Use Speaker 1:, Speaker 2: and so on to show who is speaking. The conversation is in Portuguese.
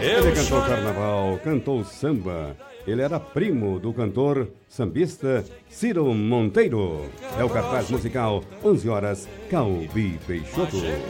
Speaker 1: Ele cantou carnaval, cantou samba. Ele era primo do cantor sambista Ciro Monteiro. É o cartaz musical, 11 horas, Calbi Peixoto.